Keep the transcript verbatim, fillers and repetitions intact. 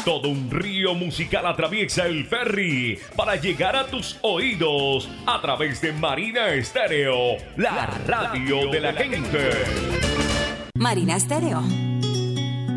Todo un río musical atraviesa el ferry para llegar a tus oídos a través de Marina Estéreo, la radio de la gente. Marina Estéreo.